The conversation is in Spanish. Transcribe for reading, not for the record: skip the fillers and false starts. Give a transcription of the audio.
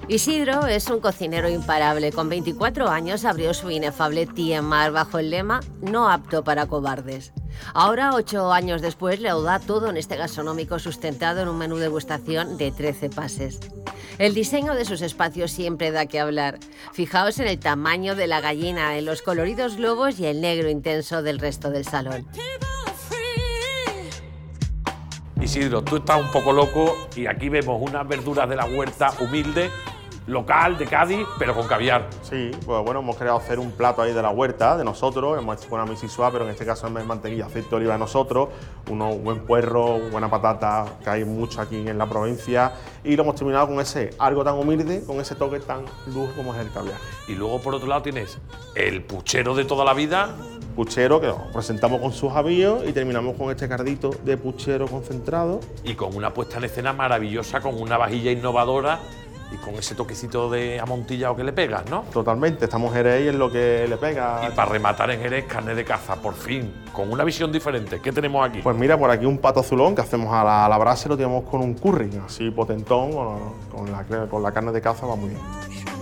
Isidro es un cocinero imparable. Con 24 años abrió su inefable Tiemar bajo el lema «No apto para cobardes». Ahora, 8 años después, le da todo en este gastronómico sustentado en un menú degustación de 13 pases. El diseño de sus espacios siempre da que hablar. Fijaos en el tamaño de la gallina, en los coloridos globos y el negro intenso del resto del salón. Isidro, tú estás un poco loco y aquí vemos unas verduras de la huerta humilde, local, de Cádiz, pero con caviar. Sí, pues bueno, hemos querido hacer un plato ahí de la huerta, de nosotros, hemos hecho una misisua, pero en este caso es mantequilla, aceite de oliva de nosotros, un buen puerro, buena patata, que hay mucho aquí en la provincia, y lo hemos terminado con ese algo tan humilde, con ese toque tan lujo como es el caviar. Y luego, por otro lado, tienes el puchero de toda la vida. Puchero que lo presentamos con sus avíos y terminamos con este cardito de puchero concentrado. Y con una puesta en escena maravillosa, con una vajilla innovadora y con ese toquecito de amontillado que le pegas, ¿no? Totalmente, esta mujer ahí es lo que le pega. Y para rematar en Jerez, carne de caza, por fin, con una visión diferente. ¿Qué tenemos aquí? Pues mira, por aquí un pato azulón que hacemos a la brasa y lo tenemos con un curry, así potentón, con la carne de caza va muy bien.